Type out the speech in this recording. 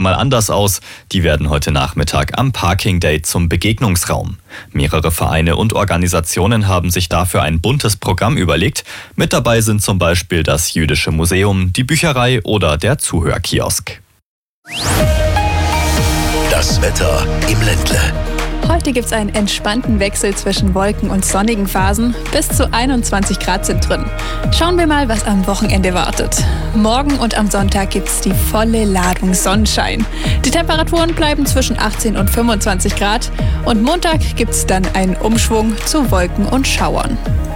mal anders aus. Die werden heute Nachmittag am Parking Day zum Begegnungsraum. Mehrere Vereine und Organisationen haben sich dafür ein buntes Programm überlegt. Mit dabei sind zum Beispiel das Jüdische Museum, die Bücherei oder der Zuhörkiosk. Das Wetter im Ländle. Heute gibt es einen entspannten Wechsel zwischen Wolken und sonnigen Phasen. Bis zu 21 Grad sind drin. Schauen wir mal, was am Wochenende wartet. Morgen und am Sonntag gibt es die volle Ladung Sonnenschein. Die Temperaturen bleiben zwischen 18 und 25 Grad. Und Montag gibt es dann einen Umschwung zu Wolken und Schauern.